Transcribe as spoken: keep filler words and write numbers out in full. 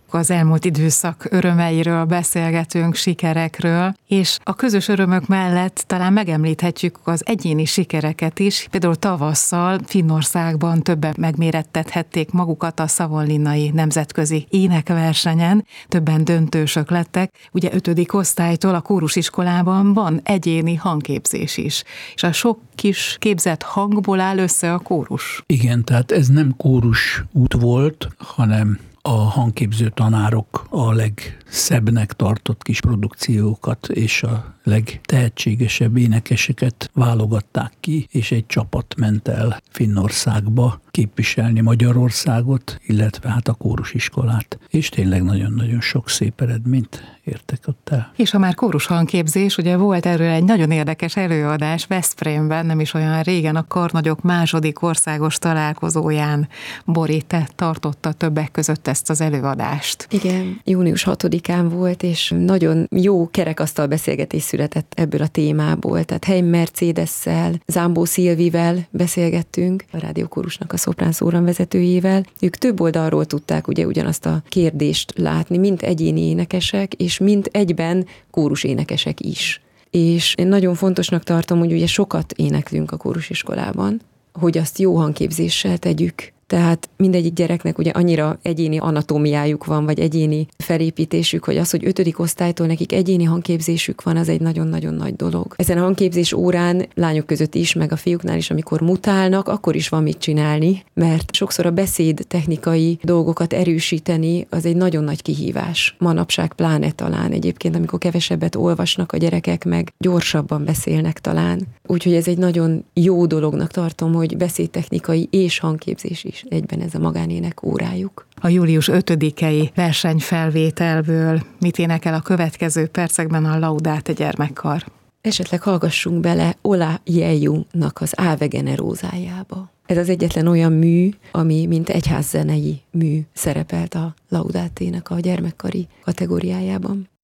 Az elmúlt időszak örömeiről beszélgetünk, sikerekről, és a közös örömök mellett talán megemlíthetjük az egyéni sikereket is. Például tavasszal Finnországban többen megmérettethették magukat a Savonlinnai nemzetközi énekversenyen, többen döntősök lettek. Ugye ötödik osztálytól a kórusiskolában van egyéni hangképzés is, és a sok kis képzett hangból áll össze a kórus. Igen, tehát ez nem kórus út volt, hanem a hangképző tanárok a legszebbnek tartott kis produkciókat és a legtehetségesebb énekeseket válogatták ki, és egy csapat ment el Finnországba képviselni Magyarországot, illetve hát a kórusiskolát. És tényleg nagyon-nagyon sok szép eredményt értek ott el. És ha már kórus hangképzés, ugye volt erről egy nagyon érdekes előadás Veszprémben, nem is olyan régen, a Karnagyok második országos találkozóján. Bori, te tartotta többek között ezt az előadást. Igen, június hatodikán volt, és nagyon jó kerekasztal beszélgetés született ebből a témából. Tehát Heim Mercedessel, Zámbó Szilvivel beszélgettünk, a rádiókórusnak a szoprán szóramvezetőjével. Ők több oldalról tudták ugye ugyanazt a kérdést látni, mint egyéni énekesek, és mint egyben kórus énekesek is. És én nagyon fontosnak tartom, hogy ugye sokat éneklünk a kórusiskolában, hogy azt jó hangképzéssel tegyük. Tehát mindegyik gyereknek ugye annyira egyéni anatómiájuk van, vagy egyéni felépítésük, hogy az, hogy ötödik osztálytól nekik egyéni hangképzésük van, az egy nagyon-nagyon nagy dolog. Ezen a hangképzés órán lányok között is, meg a fiúknál is, amikor mutálnak, akkor is van mit csinálni, mert sokszor a beszéd technikai dolgokat erősíteni, az egy nagyon nagy kihívás. Manapság pláne talán egyébként, amikor kevesebbet olvasnak a gyerekek, meg gyorsabban beszélnek talán. Úgyhogy ez egy nagyon jó dolognak tartom, hogy beszédtechnikai és hangképzés is egyben ez a magánének órájuk. A július ötödikei versenyfelvételből mit énekel a következő percekben a Laudate gyermekkar? Esetleg hallgassunk bele Ola Jeju-nak az Ave Generózájába. Ez az egyetlen olyan mű, ami mint egyházzenei mű szerepelt a Laudatének a gyermekkari kategóriájában.